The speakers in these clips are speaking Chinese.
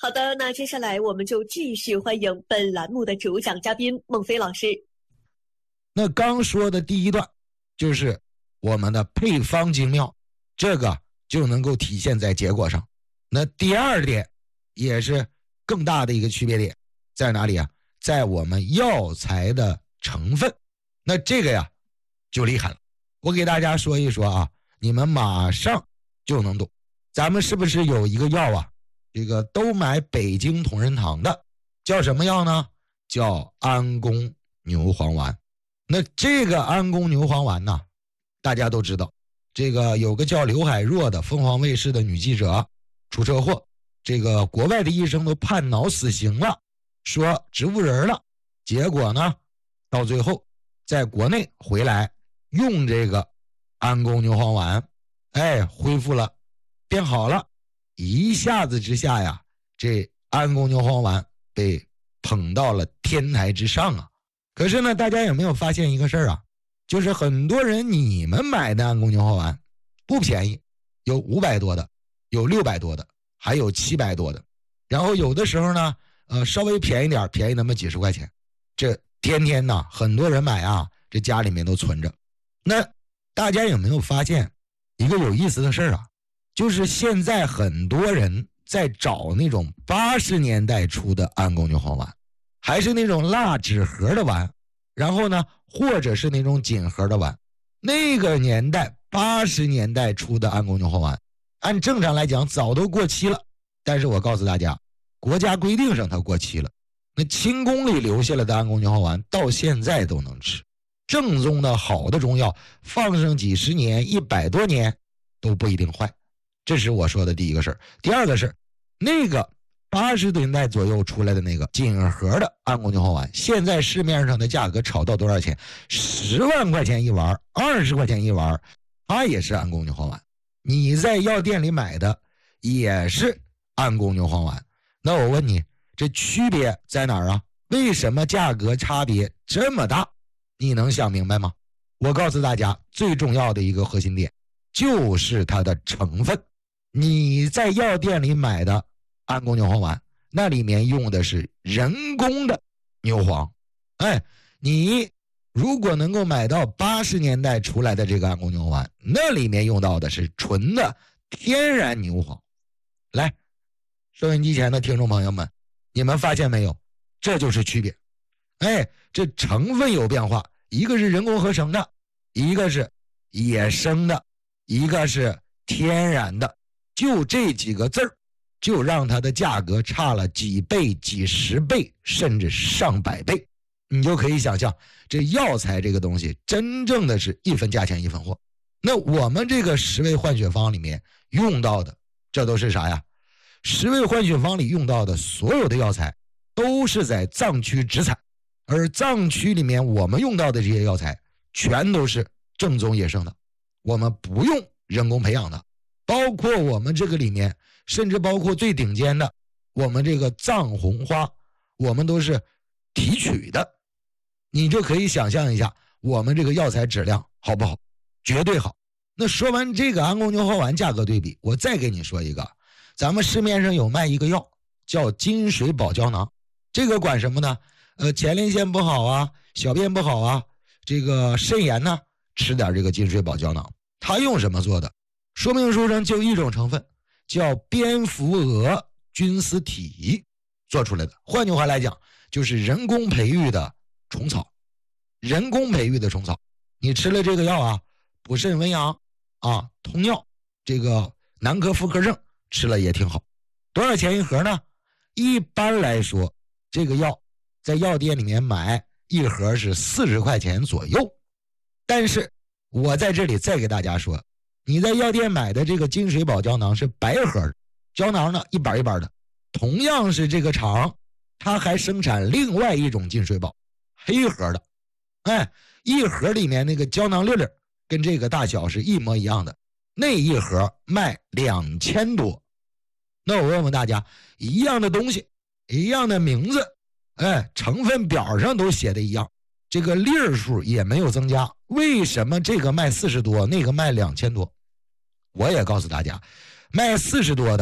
好的，那接下来我们就继续欢迎本栏目的主讲嘉宾孟非老师。 那刚说的第一段就是我们的配方精妙，这个就能够体现在结果上。那第二点也是更大的一个区别点在哪里啊？在我们药材的成分。那这个呀就厉害了，我给大家说一说啊，你们马上就能懂。咱们是不是有一个药啊，这个都买北京同仁堂的，叫什么药呢？叫安宫牛黄丸。那这个安宫牛黄丸呢，大家都知道，这个有个叫刘海若的凤凰卫视的女记者出车祸，这个国外的医生都判脑死刑了，说植物人了，结果呢到最后在国内回来用这个安宫牛黄丸，恢复了，变好了，一下子之下呀，这安宫牛黄丸被捧到了天台之上啊。可是呢，大家有没有发现一个事儿啊？就是很多人你们买的安宫牛黄丸不便宜，有500多的，有600多的，还有700多的，然后有的时候呢稍微便宜点，便宜那么几十块钱，这天天呢很多人买啊，这家里面都存着。那大家有没有发现一个有意思的事儿啊？就是现在很多人在找那种80年代出的安宫牛黄丸，还是那种蜡纸盒的丸，然后呢或者是那种锦盒的丸。那个年代80年代出的安宫牛黄丸按正常来讲早都过期了，但是我告诉大家，国家规定上它过期了。那清宫里留下来的安宫牛黄丸到现在都能吃，正宗的好的中药放上几十年100多年都不一定坏。这是我说的第一个事儿。第二个事儿，那个80年代左右出来的那个锦盒的安宫牛黄丸，现在市面上的价格炒到多少钱？10万块钱一丸，20块钱一丸，它也是安宫牛黄丸。你在药店里买的也是安宫牛黄丸。那我问你，这区别在哪儿啊？为什么价格差别这么大？你能想明白吗？我告诉大家，最重要的一个核心点就是它的成分。你在药店里买的安宫牛黄丸，那里面用的是人工的牛黄。你如果能够买到80年代出来的这个安宫牛黄丸，那里面用到的是纯的天然牛黄。来，收音机前的听众朋友们，你们发现没有？这就是区别。这成分有变化，一个是人工合成的，一个是野生的，一个是天然的，就这几个字儿，就让它的价格差了几倍、几十倍，甚至上百倍。你就可以想象，这药材这个东西真正的是一分价钱一分货。那我们这个10味换血方里面用到的，这都是啥呀？10味换血方里用到的所有的药材都是在藏区直采，而藏区里面我们用到的这些药材全都是正宗野生的，我们不用人工培养的。包括我们这个里面，甚至包括最顶尖的我们这个藏红花，我们都是提取的。你就可以想象一下我们这个药材质量好不好？绝对好。那说完这个安宫牛黄丸价格对比，我再给你说一个，咱们市面上有卖一个药叫金水宝胶囊。这个管什么呢？前列腺不好啊，小便不好啊，这个肾炎呢，吃点这个金水宝胶囊。它用什么做的？说明书上就一种成分，叫蝙蝠蛾菌丝体做出来的。换句话来讲，就是人工培育的虫草。人工培育的虫草，你吃了这个药啊，补肾温阳啊，通尿，这个男科妇科症吃了也挺好。多少钱一盒呢？一般来说，这个药在药店里面买一盒是40块钱左右。但是我在这里再给大家说，你在药店买的这个金水宝胶囊是白盒的，胶囊呢一板一板的。同样是这个厂，它还生产另外一种金水宝，黑盒的。一盒里面那个胶囊粒粒跟这个大小是一模一样的，那一盒卖2000多。那我问问大家，一样的东西，一样的名字，成分表上都写的一样，这个粒数也没有增加，为什么这个卖40多，那个卖2000多？我也告诉大家，卖40多的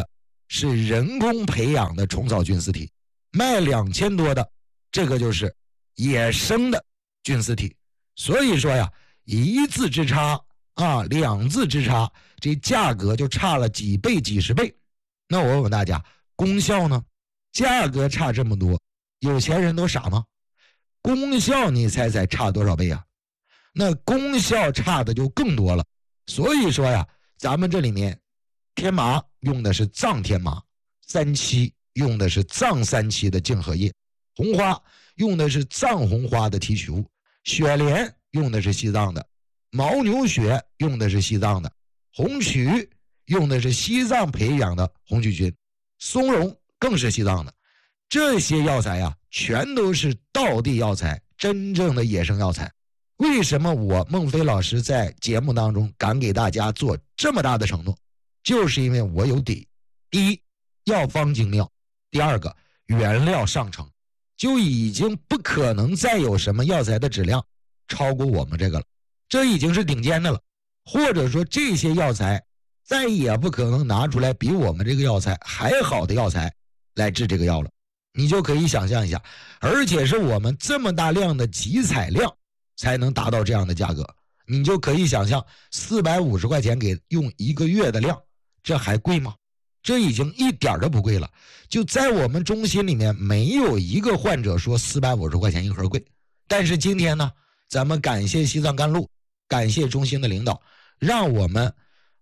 是人工培养的虫草菌丝体，卖2000多的这个就是野生的菌丝体。所以说呀，一字之差啊，两字之差，这价格就差了几倍几十倍。那我问问大家，功效呢？价格差这么多，有钱人都傻吗？功效你猜猜差多少倍啊？那功效差的就更多了。所以说呀，咱们这里面天麻用的是藏天麻，三七用的是藏三七的净荷叶，红花用的是藏红花的提取物，雪莲用的是西藏的，牦牛血用的是西藏的，红曲用的是西藏培养的红曲菌，松茸更是西藏的。这些药材啊，全都是道地药材，真正的野生药材。为什么我孟非老师在节目当中敢给大家做这么大的承诺？就是因为我有底。第一，药方精妙；第二个，原料上乘，就已经不可能再有什么药材的质量超过我们这个了，这已经是顶尖的了。或者说这些药材再也不可能拿出来比我们这个药材还好的药材来治这个药了。你就可以想象一下，而且是我们这么大量的集采量才能达到这样的价格。你就可以想象450块钱给用1个月的量，这还贵吗？这已经一点都不贵了。就在我们中心里面没有一个患者说450块钱一盒贵。但是今天呢，咱们感谢西藏甘露，感谢中心的领导，让我们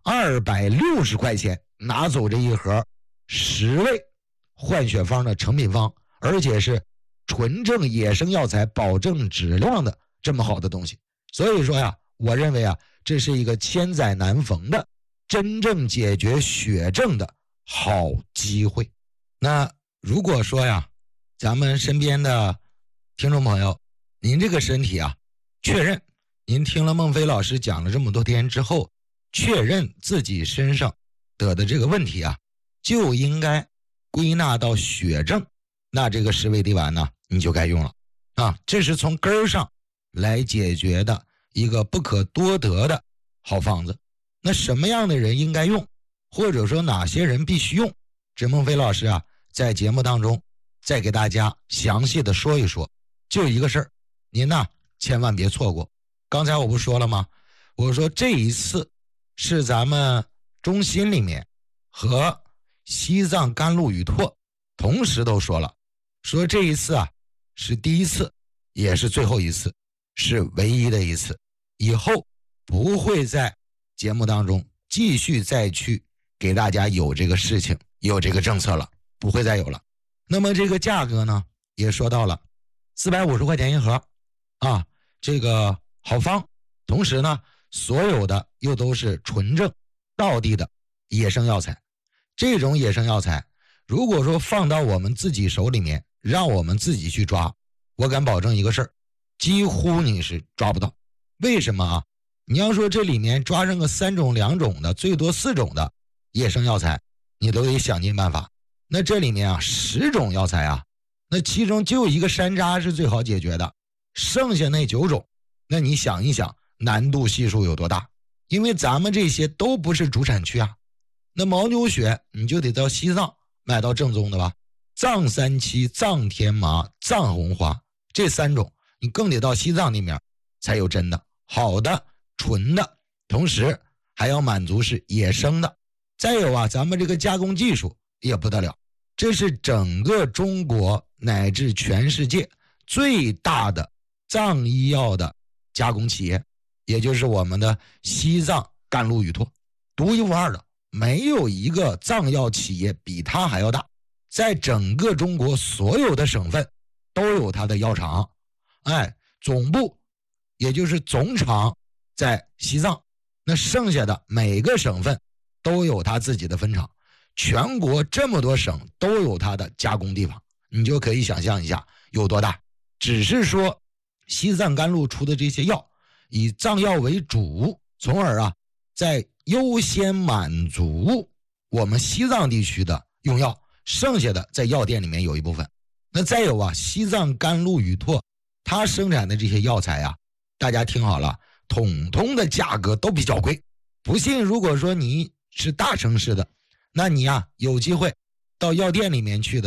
260块钱拿走这一盒10味换血方的成品方，而且是纯正野生药材保证质量的这么好的东西。所以说呀，我认为啊，这是一个千载难逢的真正解决血症的好机会。那如果说呀，咱们身边的听众朋友，您这个身体啊，确认您听了孟非老师讲了这么多天之后，确认自己身上得的这个问题啊，就应该归纳到血症，那这个10味地丸呢，你就该用了啊！这是从根儿上来解决的一个不可多得的好方子。那什么样的人应该用，或者说哪些人必须用，这孟非老师啊，在节目当中再给大家详细的说一说。就一个事儿，您呢千万别错过。刚才我不说了吗？我说这一次是咱们中心里面和西藏甘露与拓同时都说了，说这一次啊是第一次，也是最后一次，是唯一的一次，以后不会在节目当中继续再去给大家有这个事情，有这个政策了，不会再有了。那么这个价格呢，也说到了450块钱一盒啊，这个好方，同时呢，所有的又都是纯正道地的野生药材。这种野生药材如果说放到我们自己手里面，让我们自己去抓，我敢保证一个事儿，几乎你是抓不到。为什么啊？你要说这里面抓上个3种2种的，最多4种的野生药材，你都得想尽办法。那这里面啊10种药材啊，那其中就一个山楂是最好解决的，剩下那9种，那你想一想难度系数有多大？因为咱们这些都不是主产区啊。那牦牛血你就得到西藏买到正宗的吧，藏三七、藏天麻、藏红花这3种，你更得到西藏那边才有真的好的纯的，同时还要满足是野生的。再有啊，咱们这个加工技术也不得了，这是整个中国乃至全世界最大的藏医药的加工企业，也就是我们的西藏甘露与拓，独一无二的，没有一个藏药企业比它还要大。在整个中国所有的省份都有它的药厂，总部也就是总厂在西藏，那剩下的每个省份都有它自己的分厂，全国这么多省都有它的加工地方，你就可以想象一下有多大。只是说西藏甘露出的这些药以藏药为主，从而啊在优先满足我们西藏地区的用药，剩下的在药店里面有一部分。那再有啊，西藏甘露与拓它生产的这些药材啊，大家听好了，统统的价格都比较贵。不信如果说你是大城市的， 那你呀有机会到药店里面去的